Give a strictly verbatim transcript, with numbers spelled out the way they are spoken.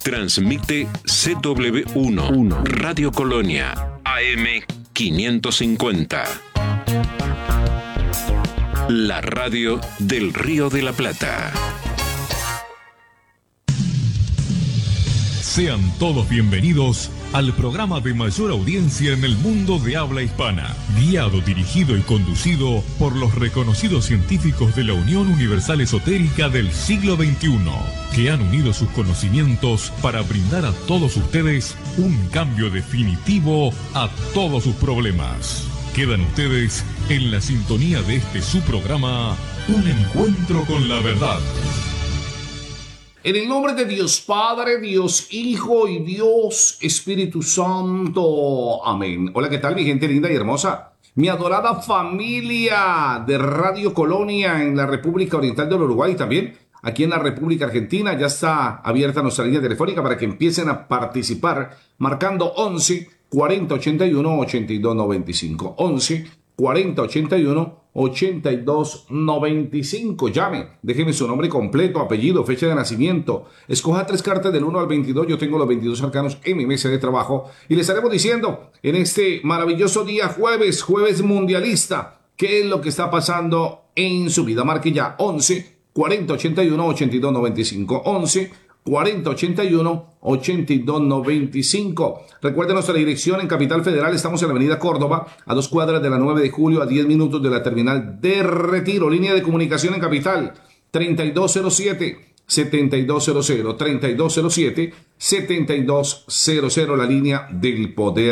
Transmite C W uno, Radio Colonia, A M quinientos cincuenta. La radio del Río de la Plata. Sean todos bienvenidos al programa de mayor audiencia en el mundo de habla hispana, guiado, dirigido y conducido por los reconocidos científicos de la Unión Universal Esotérica del siglo veintiuno, que han unido sus conocimientos para brindar a todos ustedes un cambio definitivo a todos sus problemas. Quedan ustedes en la sintonía de este su programa, Un Encuentro con la Verdad. En el nombre de Dios Padre, Dios Hijo y Dios Espíritu Santo. Amén. Hola, ¿qué tal, mi gente linda y hermosa? Mi adorada familia de Radio Colonia en la República Oriental del Uruguay y también aquí en la República Argentina. Ya está abierta nuestra línea telefónica para que empiecen a participar marcando once cuarenta ochenta y uno ochenta y dos noventa y cinco. once cuarenta ochenta y uno ochenta y dos noventa y cinco. Llame, déjeme su nombre completo, apellido, fecha de nacimiento. Escoja tres cartas del uno al veintidós. Yo tengo los veintidós arcanos en mi mesa de trabajo y le estaremos diciendo en este maravilloso día jueves, jueves mundialista, qué es lo que está pasando en su vida. Marque ya once cuarenta ochenta y uno ochenta y dos noventa y cinco. once cuarenta ochenta y uno ochenta y dos noventa y cinco. Recuerden nuestra dirección en Capital Federal. Estamos en la avenida Córdoba, a dos cuadras de la nueve de julio, a diez minutos de la terminal de Retiro. Línea de comunicación en Capital, treinta y dos cero siete, setenta y dos cero cero, treinta y dos cero siete, setenta y dos cero cero, la línea del poder.